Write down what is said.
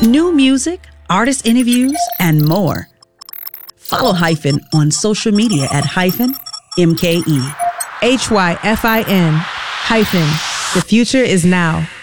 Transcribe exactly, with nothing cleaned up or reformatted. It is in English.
new music, artist interviews, and more. Follow Hyphen on social media at Hyphen M K E. H Y F I N hyphen. The future is now.